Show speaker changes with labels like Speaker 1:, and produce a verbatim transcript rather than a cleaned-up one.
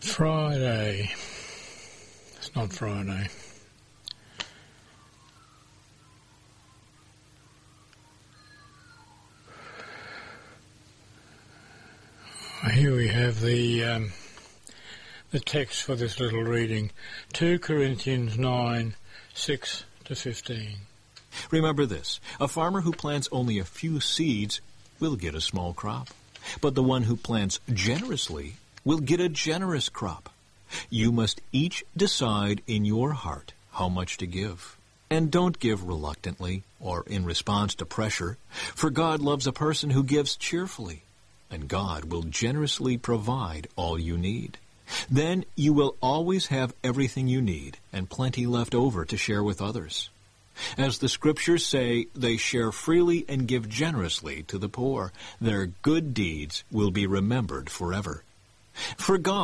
Speaker 1: Friday. It's not Friday. Here we have the um, the text for this little reading, two Corinthians nine, six to fifteen.
Speaker 2: Remember this, a farmer who plants only a few seeds will get a small crop, but the one who plants generously will get a generous crop. You must each decide in your heart how much to give. And don't give reluctantly or in response to pressure, for God loves a person who gives cheerfully, and God will generously provide all you need. Then you will always have everything you need and plenty left over to share with others. As the Scriptures say, they share freely and give generously to the poor. Their good deeds will be remembered forever. For God